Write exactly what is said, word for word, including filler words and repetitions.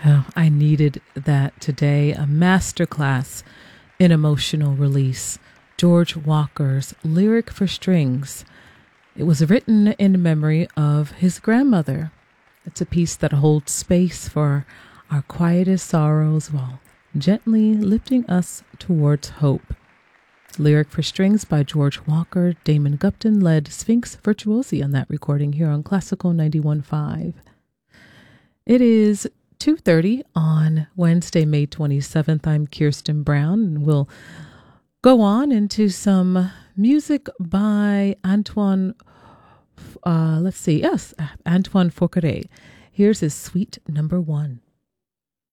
Oh, I needed that today. A masterclass in emotional release. George Walker's Lyric for Strings. It was written in memory of his grandmother. It's a piece that holds space for our quietest sorrows while gently lifting us towards hope. Lyric for Strings by George Walker. Damon Gupton led Sphinx Virtuosi on that recording here on Classical ninety-one point five. It is two thirty on Wednesday, May twenty-seventh. I'm Kirsten Brown, and we'll go on into some music by Antoine, uh, let's see, yes, Antoine Forqueray. Here's his suite number one.